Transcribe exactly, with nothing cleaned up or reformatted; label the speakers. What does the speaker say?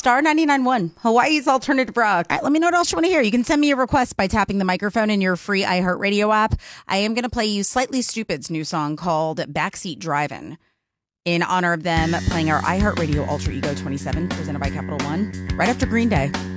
Speaker 1: Star ninety-nine point one, Hawaii's alternative rock. All right, let me know what else you want to hear. You can send me a request by tapping the microphone in your free iHeartRadio app. I am going to play you Slightly Stupid's new song called Backseat Drivin', in honor of them playing our iHeartRadio Ultra Ego twenty-seven, presented by Capital One, right after Green Day.